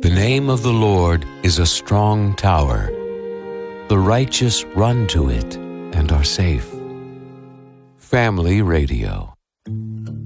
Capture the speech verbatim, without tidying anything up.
The name of the Lord is a strong tower. The righteous run to it and are safe. Family Radio.